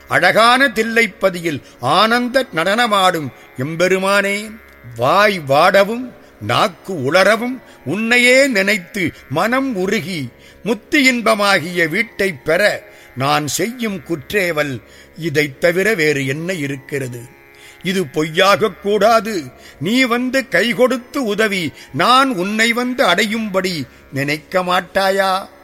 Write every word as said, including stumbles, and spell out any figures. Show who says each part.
Speaker 1: அழகான தில்லைப்பதியில் ஆனந்த நடனமாடும் எம்பெருமானே, வாய் வாடவும் நாக்கு உளரவும் உன்னையே நினைத்து மனம் உருகி முத்தி இன்பமாகிய வீட்டைப் பெற நான் செய்யும் குற்றேவல் இதைத் தவிர வேறு என்ன இருக்கிறது? இது பொய்யாகக் கூடாது. நீ வந்து கை கொடுத்து உதவி நான் உன்னை வந்து அடையும்படி நினைக்க மாட்டாயா?